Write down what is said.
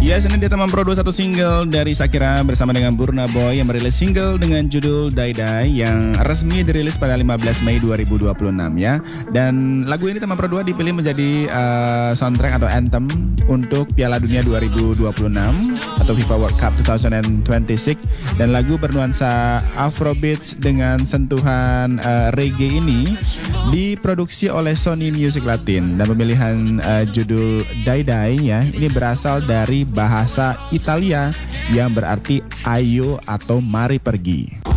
Ya, Senin dia Teman Pro 21 single dari Shakira bersama dengan Burna Boy yang merilis single dengan judul Die Die yang resmi dirilis pada 15 Mei 2026 ya. Dan lagu ini Teman Pro 2 dipilih menjadi soundtrack atau anthem untuk Piala Dunia 2026 atau FIFA World Cup 2026. Dan lagu bernuansa Afrobeats dengan sentuhan reggae ini diproduksi oleh Sony Music Latin, dan pemilihan judul Die Die ya ini berasal dari bahasa Italia yang berarti ayo atau mari pergi.